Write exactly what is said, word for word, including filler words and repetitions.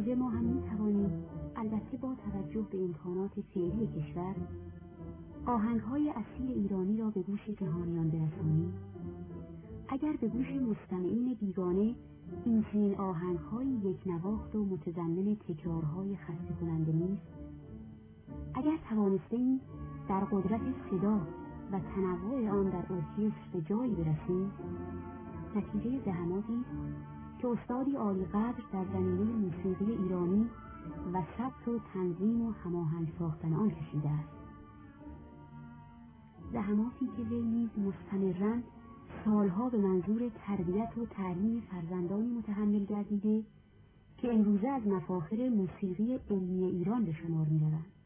امروزه ما هم می‌توانیم البته با توجه به امکانات فعلی کشور آهنگ‌های اصیل ایرانی را به گوش جهانیان برسانیم. اگر به گوش مستمعین بیگانه این چنین آهنگ‌های یک نواخت و متضمن تکرارهای خسته کننده نیست، اگر توانستیم در قدرت صدا و تنوع آن در ارکستر به جایی برسیم، نتیجه زحماتی که استادی عالی قدر در زمینه موسیقی ایرانی و ثبت و تنظیم و هماهنگ ساختن آن کشیده است. زحماتی که وی نیز مستمراً سالها به منظور تربیت و تعلیم فرزندانی متحمل گردیده که امروزه از مفاخر موسیقی علمی ایران به شمار می‌روند.